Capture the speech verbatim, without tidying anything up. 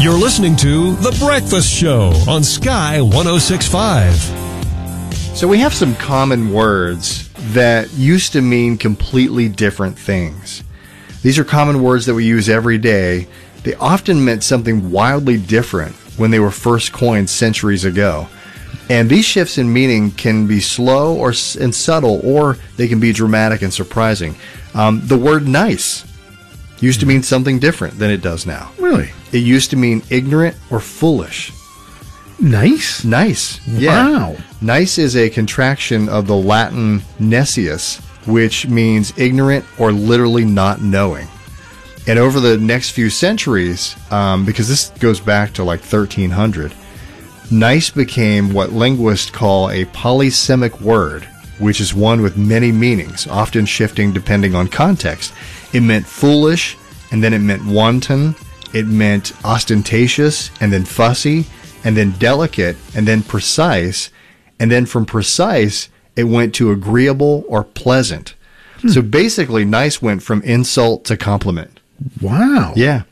You're listening to The Breakfast Show on Sky one oh six point five. So we have some common words that used to mean completely different things. These are common words that we use every day. They often meant something wildly different when they were first coined centuries ago. And these shifts in meaning can be slow or and subtle, or they can be dramatic and surprising. Um, the word nice used to mean something different than it does now. Really? It used to mean ignorant or foolish. Nice? Nice. Yeah. Wow. Nice is a contraction of the Latin necius, which means ignorant or literally not knowing. And over the next few centuries, um, because this goes back to like thirteen hundred, nice became what linguists call a polysemic word, which is one with many meanings, often shifting depending on context. It meant foolish, and then it meant wanton. It meant ostentatious, and then fussy, and then delicate, and then precise. And then from precise, it went to agreeable or pleasant. Hmm. So basically, nice went from insult to compliment. Wow. Yeah.